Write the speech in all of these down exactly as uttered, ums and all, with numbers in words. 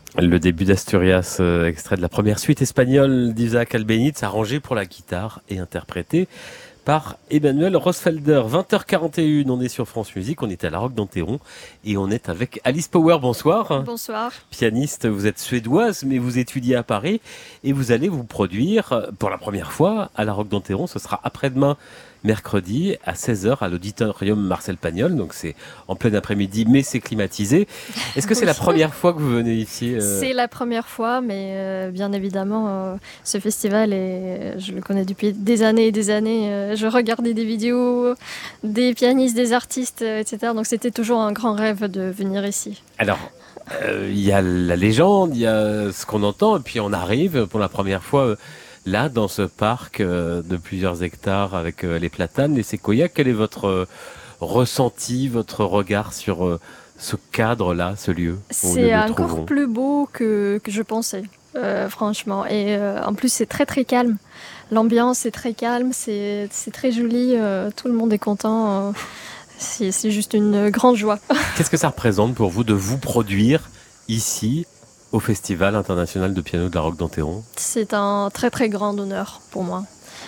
Le début d'Asturias, euh, extrait de la première suite espagnole d'Isaac Albéniz, arrangé pour la guitare et interprété par Emmanuel Rosfelder. vingt heures quarante et une, on est sur France Musique, on est à la Roque d'Enterron et on est avec Alice Power. Bonsoir. Bonsoir. Pianiste, vous êtes suédoise mais vous étudiez à Paris et vous allez vous produire pour la première fois à la Roque d'Enterron. Ce sera après-demain, mercredi à seize heures à l'auditorium Marcel Pagnol. Donc c'est en plein après-midi mais c'est climatisé. Est-ce que c'est Oui. la première fois que vous venez ici euh... C'est la première fois, mais euh, bien évidemment, euh, ce festival, est, je le connais depuis des années et des années. Euh, je regardais des vidéos des pianistes, des artistes, euh, et cetera. Donc c'était toujours un grand rêve de venir ici. Alors, il euh, y a la légende, il y a ce qu'on entend, et puis on arrive pour la première fois euh, là, dans ce parc euh, de plusieurs hectares avec euh, les platanes, les séquoias. Quel est votre euh, ressenti, votre regard sur euh, ce cadre-là, ce lieu? C'est encore plus beau que, que je pensais, euh, franchement. Et euh, en plus, c'est très très calme. L'ambiance est très calme, c'est très joli, euh, tout le monde est content. Euh, c'est juste une grande joie. Qu'est-ce que ça représente pour vous de vous produire ici au Festival international de piano de la Roque d'Enterron? C'est un très très grand honneur pour moi.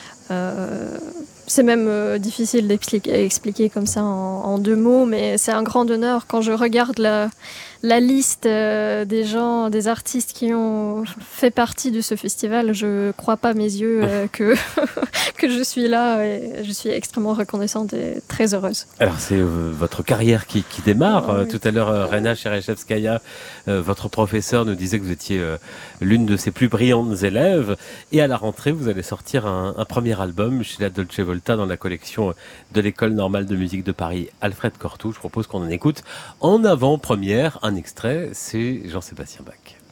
Euh, c'est même euh, difficile d'expliquer comme ça en, en deux mots, mais c'est un grand honneur. Quand je regarde la, la liste euh, des gens, des artistes qui ont fait partie de ce festival, je crois pas mes yeux euh, que, que je suis là et je suis extrêmement reconnaissante et très heureuse. Alors c'est euh, votre carrière qui, qui démarre. Oh, euh, oui. Tout à l'heure, euh, Rena Cherechevskaya, euh, votre professeur, nous disait que vous étiez euh, l'une de ses plus brillantes élèves. Et à la rentrée, vous allez sortir un, un premier album chez la Dolce Volta dans la collection de l'École normale de musique de Paris, Alfred Cortot. Je propose qu'on en écoute en avant-première un extrait, c'est Jean-Sébastien Bach.